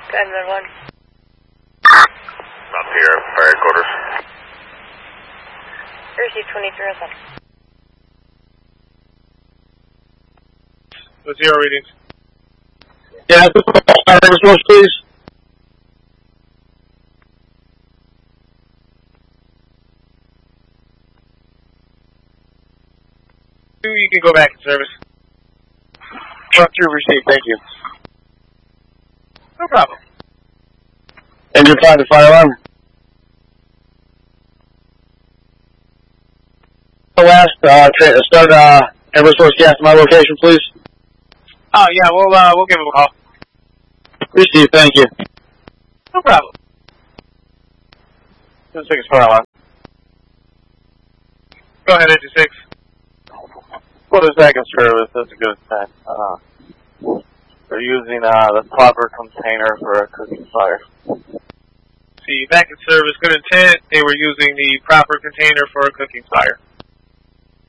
Gunman 1. Up here, fire quarters. Receive 2307. What's your readings? Yeah, response, please. You can go back in service. Truck 2 received, thank you. No problem. Engine 5 to fire alarm. The last, start, air source gas to my location, please. Oh, yeah, we'll give him a call. Received, thank you. No problem. Just take a fire alarm. Go ahead, Engine 6. For the second service, that's a good time. They're using the proper container for a cooking fire. See, back in service, good intent. They were using the proper container for a cooking fire.